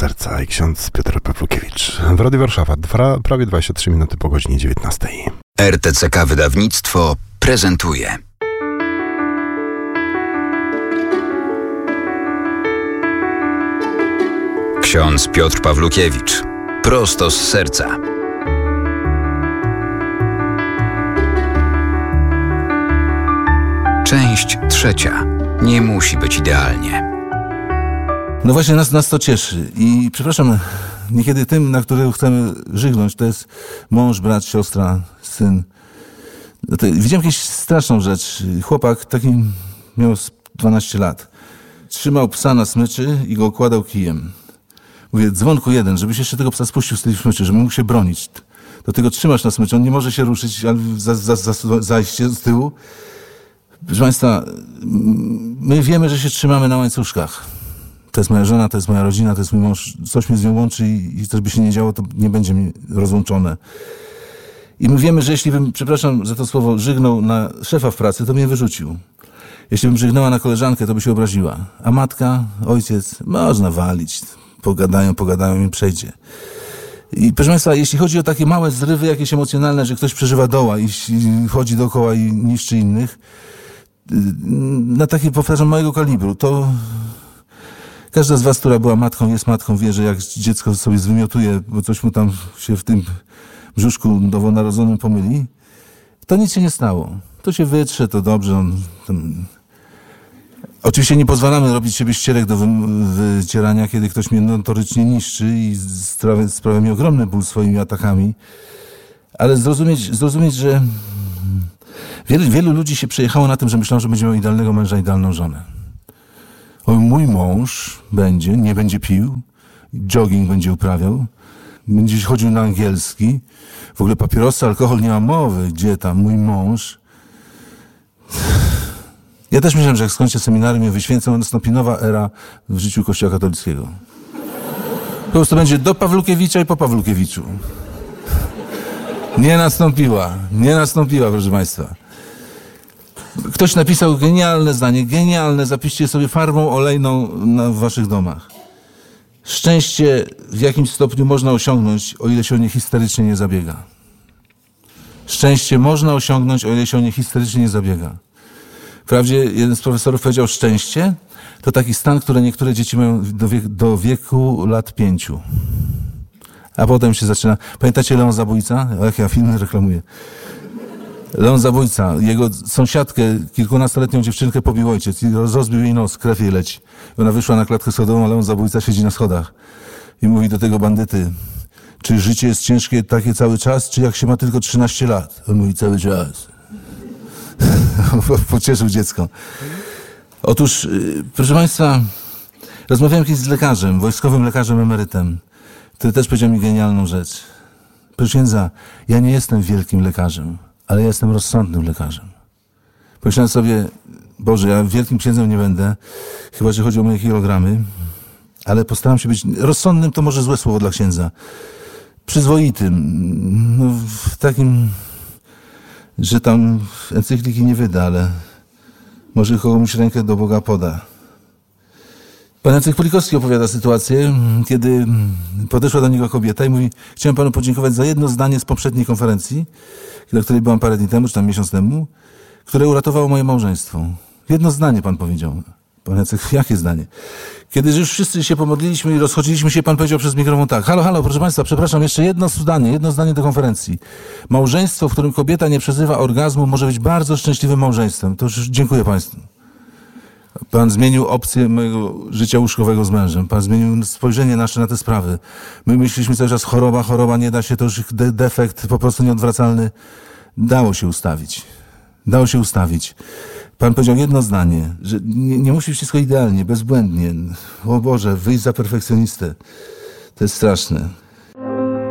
serca i ksiądz Piotr Pawlukiewicz. W Radiu Warszawa, prawie 23 minuty po godzinie 19. RTCK Wydawnictwo prezentuje. Ksiądz Piotr Pawlukiewicz. Prosto z serca. Część trzecia. Nie musi być idealnie. No właśnie nas to cieszy i przepraszam, niekiedy tym, na którego chcemy żygnąć, to jest mąż, brat, siostra, syn. No widziałem jakąś straszną rzecz. Chłopak taki miał 12 lat. Trzymał psa na smyczy i go okładał kijem. Mówię, dzwonku jeden, żebyś jeszcze tego psa spuścił z tej smyczy, żeby mógł się bronić. Do tego trzymasz na smyczy, on nie może się ruszyć, ale zajście z tyłu. Proszę Państwa, my wiemy, że się trzymamy na łańcuszkach. To jest moja żona, to jest moja rodzina, to jest mój mąż. Coś mnie z nią łączy i coś by się nie działo, to nie będzie mi rozłączone. I my wiemy, że jeśli bym, przepraszam za to słowo, żygnął na szefa w pracy, to mnie wyrzucił. Jeśli bym żygnęła na koleżankę, to by się obraziła. A matka, ojciec, można walić. Pogadają i przejdzie. I proszę Państwa, jeśli chodzi o takie małe zrywy jakieś emocjonalne, że ktoś przeżywa doła i chodzi dookoła i niszczy innych, na takie, powtarzam, małego kalibru, to każda z was, która była matką, jest matką, wie, że jak dziecko sobie zwymiotuje, bo coś mu tam się w tym brzuszku nowonarodzonym pomyli, to nic się nie stało. To się wytrze, to dobrze. Oczywiście nie pozwalamy robić siebie ścierek do wycierania, kiedy ktoś mnie notorycznie niszczy i sprawia mi ogromny ból swoimi atakami. Ale zrozumieć, że wielu ludzi się przejechało na tym, że myślą, że będzie miał idealnego męża, idealną żonę. Mój mąż nie będzie pił, jogging będzie uprawiał, będzie chodził na angielski, w ogóle papierosy, alkohol nie ma mowy, gdzie tam, mój mąż. Ja też myślałem, że jak skończę seminarium i wyświęcę, nastąpi nowa era w życiu Kościoła katolickiego. Po prostu będzie do Pawlukiewicza i po Pawlukiewiczu. Nie nastąpiła, proszę Państwa. Ktoś napisał genialne zdanie, zapiszcie sobie farbą olejną w waszych domach. Szczęście w jakimś stopniu można osiągnąć, o ile się o nie histerycznie nie zabiega. Szczęście można osiągnąć, o ile się o nie histerycznie nie zabiega. Wprawdzie jeden z profesorów powiedział, szczęście to taki stan, który niektóre dzieci mają do wieku lat 5. A potem się zaczyna. Pamiętacie Leon Zabójca? Jak ja filmy reklamuję. Leon Zabójca, jego sąsiadkę, kilkunastoletnią dziewczynkę pobił ojciec i rozbił jej nos, krew jej leci. Ona wyszła na klatkę schodową, a Leon Zabójca siedzi na schodach i mówi do tego bandyty, czy życie jest ciężkie takie cały czas, czy jak się ma tylko 13 lat? On mówi, cały czas. Pocieszył dziecko. Otóż, proszę Państwa, rozmawiałem kiedyś z lekarzem, wojskowym lekarzem emerytem, który też powiedział mi genialną rzecz. Proszę księdza, ja nie jestem wielkim lekarzem, ale ja jestem rozsądnym lekarzem. Pomyślałem sobie, Boże, ja wielkim księdzem nie będę, chyba że chodzi o moje kilogramy, ale postaram się być rozsądnym, to może złe słowo dla księdza. Przyzwoitym, no, takim, że tam encykliki nie wyda, ale może komuś rękę do Boga poda. Pan Jacek Polikowski opowiada sytuację, kiedy podeszła do niego kobieta i mówi, chciałem panu podziękować za jedno zdanie z poprzedniej konferencji, na której byłam parę dni temu, czy tam miesiąc temu, które uratowało moje małżeństwo. Jedno zdanie pan powiedział. Pan Jacek, jakie zdanie? Kiedy już wszyscy się pomodliliśmy i rozchodziliśmy się, pan powiedział przez mikrofon tak, halo, proszę państwa, przepraszam, jeszcze jedno zdanie do konferencji. Małżeństwo, w którym kobieta nie przeżywa orgazmu, może być bardzo szczęśliwym małżeństwem. To już dziękuję państwu. Pan zmienił opcję mojego życia łóżkowego z mężem. Pan zmienił spojrzenie nasze na te sprawy. My myśleliśmy cały czas choroba, nie da się, to już defekt po prostu nieodwracalny. Dało się ustawić. Pan powiedział jedno zdanie, że nie musi być wszystko idealnie, bezbłędnie. O Boże, wyjść za perfekcjonistę. To jest straszne.